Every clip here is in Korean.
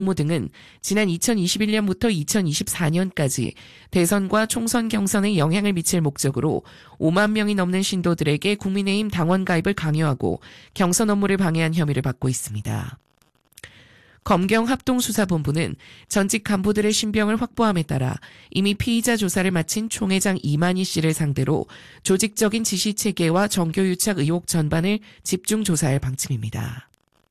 공모 등은 지난 2021년부터 2024년까지 대선과 총선 경선에 영향을 미칠 목적으로 5만 명이 넘는 신도들에게 국민의힘 당원 가입을 강요하고 경선 업무를 방해한 혐의를 받고 있습니다. 검경 합동수사본부는 전직 간부들의 신병을 확보함에 따라 이미 피의자 조사를 마친 총회장 이만희 씨를 상대로 조직적인 지시체계와 정교유착 의혹 전반을 집중 조사할 방침입니다.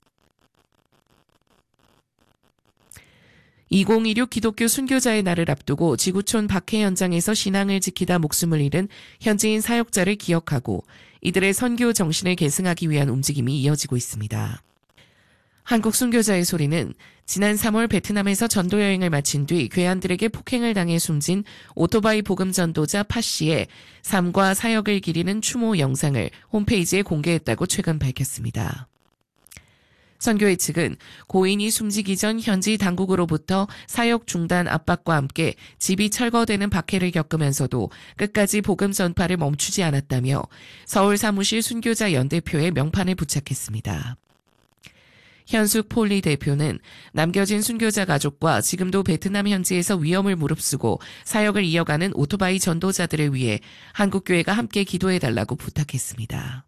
2016 기독교 순교자의 날을 앞두고 지구촌 박해 현장에서 신앙을 지키다 목숨을 잃은 현지인 사역자를 기억하고 이들의 선교 정신을 계승하기 위한 움직임이 이어지고 있습니다. 한국 순교자의 소리는 지난 3월 베트남에서 전도 여행을 마친 뒤 괴한들에게 폭행을 당해 숨진 오토바이 복음 전도자 파 씨의 삶과 사역을 기리는 추모 영상을 홈페이지에 공개했다고 최근 밝혔습니다. 선교회 측은 고인이 숨지기 전 현지 당국으로부터 사역 중단 압박과 함께 집이 철거되는 박해를 겪으면서도 끝까지 복음 전파를 멈추지 않았다며 서울 사무실 순교자 연대표에 명판을 부착했습니다. 현숙 폴리 대표는 남겨진 순교자 가족과 지금도 베트남 현지에서 위험을 무릅쓰고 사역을 이어가는 오토바이 전도자들을 위해 한국교회가 함께 기도해달라고 부탁했습니다.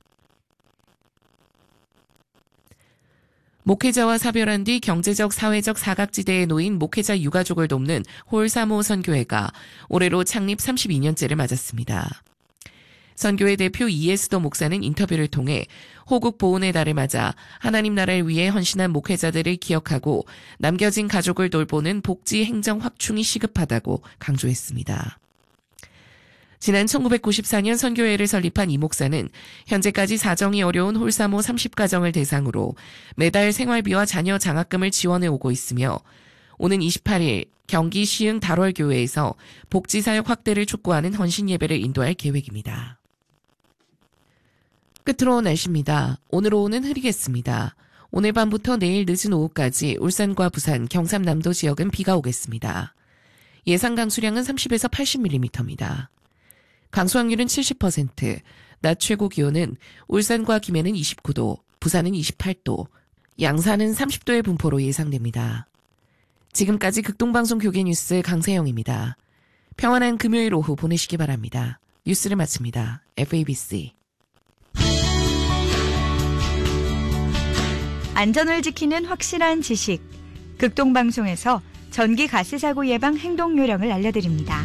목회자와 사별한 뒤 경제적 사회적 사각지대에 놓인 목회자 유가족을 돕는 홀사모 선교회가 올해로 창립 32년째를 맞았습니다. 선교회 대표 이에스더 목사는 인터뷰를 통해 호국 보훈의 달을 맞아 하나님 나라를 위해 헌신한 목회자들을 기억하고 남겨진 가족을 돌보는 복지 행정 확충이 시급하다고 강조했습니다. 지난 1994년 선교회를 설립한 이 목사는 현재까지 사정이 어려운 홀사모 30가정을 대상으로 매달 생활비와 자녀 장학금을 지원해 오고 있으며 오는 28일 경기 시흥 달월교회에서 복지사역 확대를 촉구하는 헌신 예배를 인도할 계획입니다. 끝으로 날씨입니다. 오늘 오후는 흐리겠습니다. 오늘 밤부터 내일 늦은 오후까지 울산과 부산, 경상남도 지역은 비가 오겠습니다. 예상 강수량은 30에서 80mm입니다. 강수 확률은 70%, 낮 최고 기온은 울산과 김해는 29도, 부산은 28도, 양산은 30도의 분포로 예상됩니다. 지금까지 극동방송 교계뉴스 강세영입니다. 평안한 금요일 오후 보내시기 바랍니다. 뉴스를 마칩니다. FABC. 안전을 지키는 확실한 지식. 극동방송에서 전기 가스 사고 예방 행동 요령을 알려드립니다.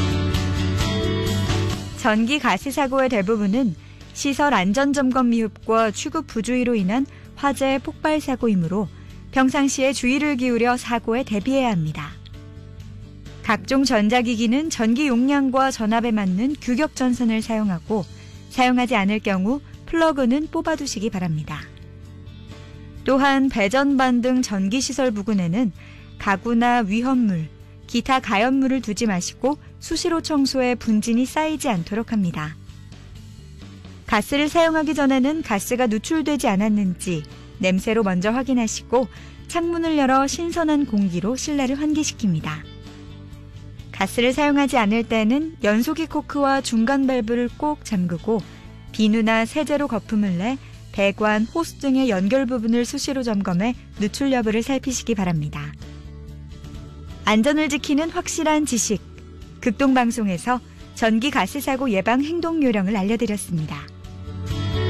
전기 가스 사고의 대부분은 시설 안전점검 미흡과 취급 부주의로 인한 화재 폭발 사고이므로 평상시에 주의를 기울여 사고에 대비해야 합니다. 각종 전자기기는 전기 용량과 전압에 맞는 규격 전선을 사용하고 사용하지 않을 경우 플러그는 뽑아두시기 바랍니다. 또한 배전반 등 전기시설 부근에는 가구나 위험물, 기타 가연물을 두지 마시고 수시로 청소해 분진이 쌓이지 않도록 합니다. 가스를 사용하기 전에는 가스가 누출되지 않았는지 냄새로 먼저 확인하시고 창문을 열어 신선한 공기로 실내를 환기시킵니다. 가스를 사용하지 않을 때는 연소기 코크와 중간 밸브를 꼭 잠그고 비누나 세제로 거품을 내 배관, 호스 등의 연결 부분을 수시로 점검해 누출 여부를 살피시기 바랍니다. 안전을 지키는 확실한 지식. 극동방송에서 전기 가스 사고 예방 행동 요령을 알려드렸습니다.